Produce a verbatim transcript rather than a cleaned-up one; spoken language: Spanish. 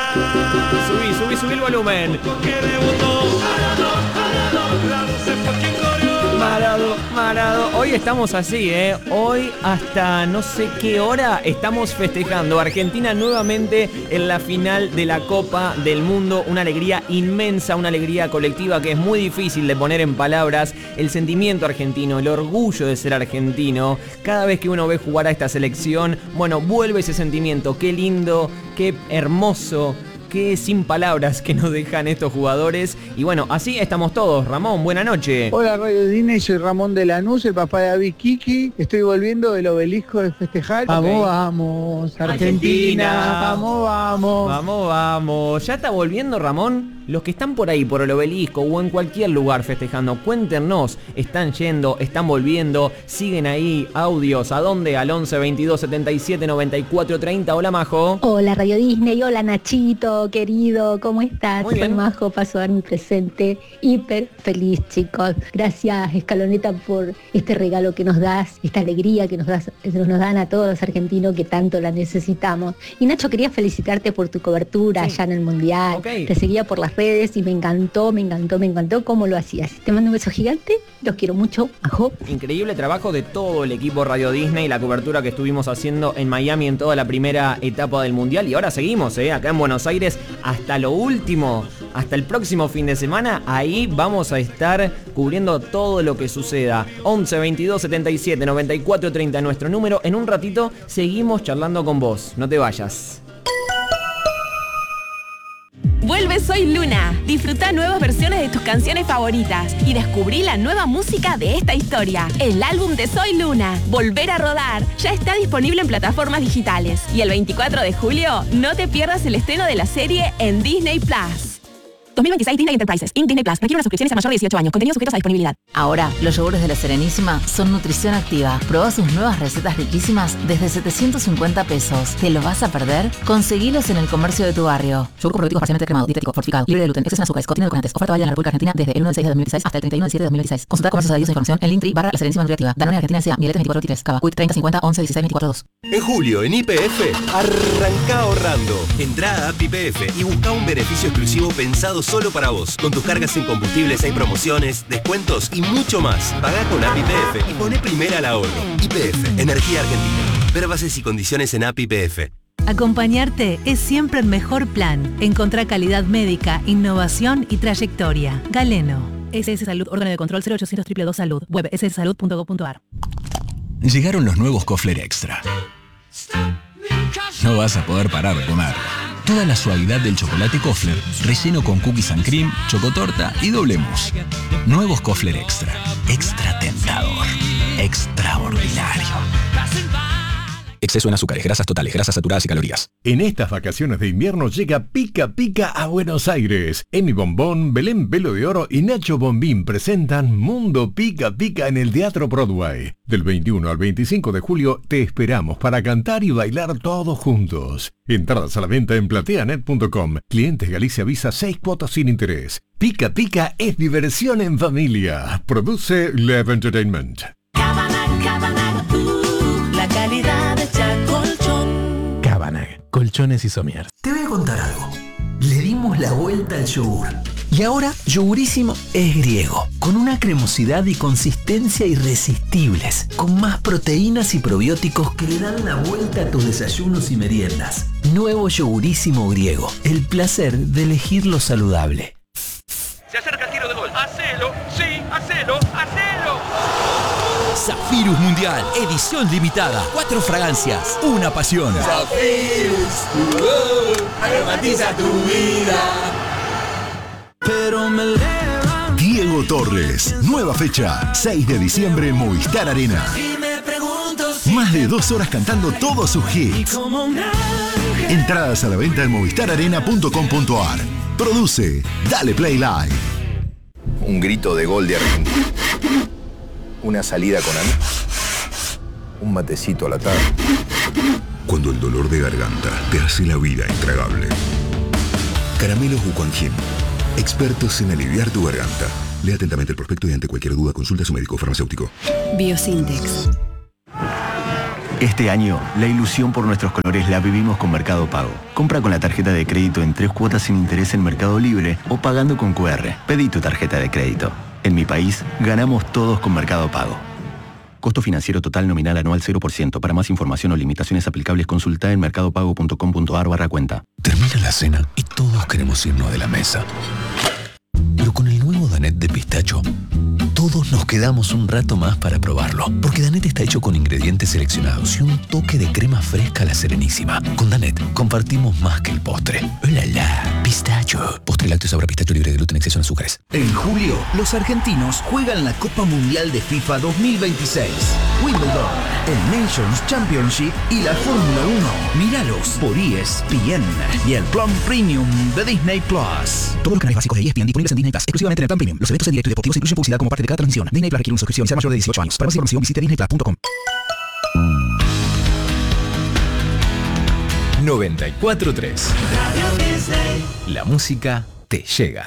Subí, subí, subí el volumen. Marado, Marado. Hoy estamos así, ¿eh? Hoy hasta no sé qué hora estamos festejando. Argentina nuevamente en la final de la Copa del Mundo. Una alegría inmensa, una alegría colectiva que es muy difícil de poner en palabras. El sentimiento argentino, el orgullo de ser argentino. Cada vez que uno ve jugar a esta selección, bueno, vuelve ese sentimiento. Qué lindo, qué hermoso. Qué sin palabras que nos dejan estos jugadores. Y bueno, así estamos todos. Ramón, buena noche. Hola Radio Disney, soy Ramón de Lanús, el papá de David Kiki. Estoy volviendo del obelisco de festejar. Okay. Vamos, vamos, Argentina. Argentina. Vamos, vamos. Vamos, vamos. ¿Ya está volviendo, Ramón? Los que están por ahí, por el obelisco o en cualquier lugar festejando, cuéntenos. ¿Están yendo? ¿Están volviendo? ¿Siguen ahí? ¿Audios? ¿A dónde? Al once veintidós setenta y siete noventa y cuatro treinta. Hola, Majo. Hola, Radio Disney. Hola, Nachito, querido. ¿Cómo estás? Muy bien. Soy Majo, paso a dar mi presente. Hiper feliz, chicos. Gracias, Escaloneta, por este regalo que nos das, esta alegría que nos, das, que nos dan a todos los argentinos que tanto la necesitamos. Y Nacho, quería felicitarte por tu cobertura sí. allá en el Mundial. Okay. Te seguía por las redes y me encantó, me encantó, me encantó cómo lo hacías. Te mando un beso gigante, los quiero mucho, Majo. Increíble trabajo de todo el equipo Radio Disney, la cobertura que estuvimos haciendo en Miami en toda la primera etapa del Mundial y ahora seguimos, ¿eh? Acá en Buenos Aires hasta lo último, hasta el próximo fin de semana, ahí vamos a estar cubriendo todo lo que suceda. once veintidós setenta y siete noventa y cuatro treinta nuestro número. En un ratito seguimos charlando con vos, no te vayas. Vuelve Soy Luna. Disfruta nuevas versiones de tus canciones favoritas y descubrí la nueva música de esta historia. El álbum de Soy Luna, Volver a Rodar, ya está disponible en plataformas digitales. Y el veinticuatro de julio, no te pierdas el estreno de la serie en Disney Plus. dos mil veintiséis Disney Enterprises, Inc. Disney Plus. Requiere una suscripción a mayor de dieciocho años. Contenidos sujetos a disponibilidad. Ahora, los yogures de La Serenísima son nutrición activa. Probá sus nuevas recetas riquísimas desde setecientos cincuenta pesos. ¿Te lo vas a perder? Conseguilos en el comercio de tu barrio. Yogur con probióticos parcialmente cremado, dietético, fortificado, libre de gluten, exceso en azúcares, contenido de edulcorantes. Oferta válida en la República Argentina desde el uno de seis de dos mil dieciséis hasta el treinta y uno de siete de dos mil dieciséis. Consulta comercios adheridos e información en Linktree barra La Serenísima Nutriactiva. Danone Argentina S A, Mieletes veinticuatro veintitrés, Cava, Q I T treinta cincuenta once dieciséis veinticuatro dos. En julio, en Y P F, arranca ahorrando. Entrá a App Y P F y busca un beneficio exclusivo pensado solo para vos. Con tus cargas en combustibles hay promociones, descuentos y mucho más. Pagá con App Y P F y poné primera al ahorro. Y P F, Energía Argentina. Ver bases y condiciones en App Y P F. Acompañarte es siempre el mejor plan. Encontrá calidad médica, innovación y trayectoria. Galeno. S S Salud, órgano de control cero ochocientos dos dos dos Salud. Web s s salud punto gov punto a r. Llegaron los nuevos Kofler Extra. No vas a poder parar de comer. Toda la suavidad del chocolate Kofler, relleno con cookies and cream, chocotorta y doble mousse. Nuevos Kofler Extra. Extra tentador. Extraordinario. Exceso en azúcares, grasas totales, grasas saturadas y calorías. En estas vacaciones de invierno llega Pica Pica a Buenos Aires. Emi Bombón, Belén Pelo de Oro y Nacho Bombín presentan Mundo Pica Pica en el Teatro Broadway. Del veintiuno al veinticinco de julio te esperamos para cantar y bailar todos juntos. Entradas a la venta en plateanet punto com. Clientes Galicia Visa, seis cuotas sin interés. Pica Pica es diversión en familia. Produce Lev Entertainment. La calidad hecha colchón. Cabanag, colchones y somiers. Te voy a contar algo. Le dimos la vuelta al yogur. Y ahora, Yogurísimo es griego, con una cremosidad y consistencia irresistibles, con más proteínas y probióticos que le dan la vuelta a tus desayunos y meriendas. Nuevo Yogurísimo griego, el placer de elegir lo saludable. Se acerca el tiro de gol. ¡Hacelo! ¡Sí! ¡Hacelo! ¡Hacelo! Zafirus Mundial, edición limitada. Cuatro fragancias, una pasión. Zafirus, tu oh, aromatiza tu vida. Pero me eleva. Diego Torres, nueva fecha, seis de diciembre en Movistar Arena. Y me pregunto si más de dos horas cantando todos sus hits. Entradas a la venta en movistar arena punto com punto a r. Produce Dale Play Live. Un grito de gol de Argentina. Una salida con amigos. Un matecito a la tarde. Cuando el dolor de garganta te hace la vida intragable. Caramelos Bucanjim. Expertos en aliviar tu garganta. Lea atentamente el prospecto y ante cualquier duda consulta a su médico farmacéutico. Biosintex. Este año, la ilusión por nuestros colores la vivimos con Mercado Pago. Compra con la tarjeta de crédito en tres cuotas sin interés en Mercado Libre o pagando con cu erre. Pedí tu tarjeta de crédito. En mi país, ganamos todos con Mercado Pago. Costo financiero total nominal anual cero por ciento. Para más información o limitaciones aplicables, consulta en mercadopago punto com punto a r barra cuenta. Termina la cena y todos queremos irnos de la mesa. Pero con el nuevo Danet de pistacho, todos nos quedamos un rato más para probarlo. Porque Danet está hecho con ingredientes seleccionados y un toque de crema fresca a la Serenísima. Con Danet compartimos más que el postre. ¡Oh, la, la! Pistacho. Postre lácteo sabor a pistacho libre de gluten, exceso en azúcares. En julio, los argentinos juegan la Copa Mundial de FIFA dos mil veintiséis. Wimbledon, el Nations Championship y la Fórmula uno. Míralos por E S P N y el Plan Premium de Disney Plus. Todos los canales básicos de E S P N disponibles en Disney Plus, exclusivamente en el Plan Premium. Los eventos en directo y deportivos incluyen publicidad como parte de cada transmisión. Disney Plus requiere una suscripción y ser mayor de dieciocho años. Para más información visite disney plus punto com. noventa y cuatro punto tres. La música te llega.